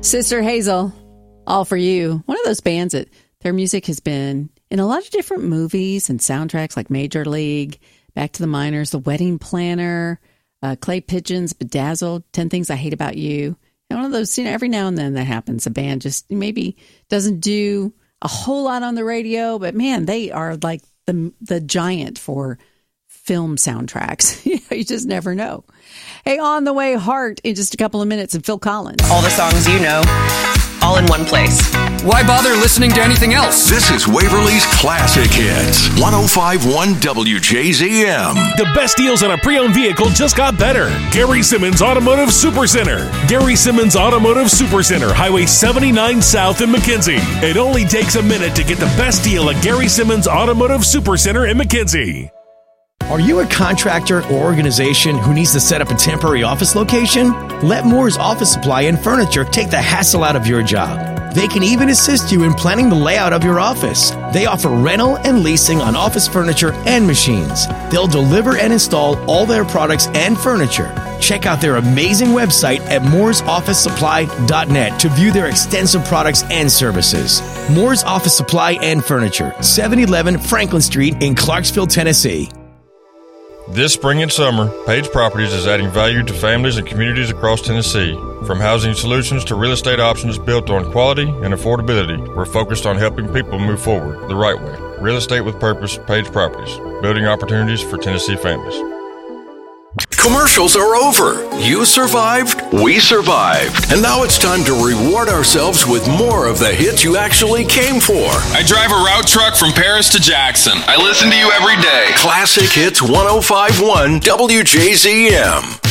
Sister Hazel, All For You. One of those bands that their music has been in a lot of different movies and soundtracks like Major League, Back to the Minors, The Wedding Planner, Clay Pigeons, Bedazzled, 10 Things I Hate About You. And one of those, every now and then that happens. A band just maybe doesn't do a whole lot on the radio, but man, they are like the giant for film soundtracks. You just never know. Hey, On the Way, Heart in just a couple of minutes, and Phil Collins. All the songs you know, all in one place. Why bother listening to anything else? This is Waverly's Classic Hits, 105.1 WJZM. The best deals on a pre-owned vehicle just got better. Gary Simmons Automotive Supercenter. Gary Simmons Automotive Supercenter, Highway 79 South in McKenzie. It only takes a minute to get the best deal at Gary Simmons Automotive Supercenter in McKenzie. Are you a contractor or organization who needs to set up a temporary office location? Let Moore's Office Supply and Furniture take the hassle out of your job. They can even assist you in planning the layout of your office. They offer rental and leasing on office furniture and machines. They'll deliver and install all their products and furniture. Check out their amazing website at mooresofficesupply.net to view their extensive products and services. Moore's Office Supply and Furniture, 711 Franklin Street in Clarksville, Tennessee. This spring and summer, Page Properties is adding value to families and communities across Tennessee. From housing solutions to real estate options built on quality and affordability, we're focused on helping people move forward the right way. Real estate with purpose, Page Properties. Building opportunities for Tennessee families. Commercials are over. You survived, we survived. And now it's time to reward ourselves with more of the hits you actually came for. I drive a route truck from Paris to Jackson. I listen to you every day. Classic Hits 105.1 WJZM.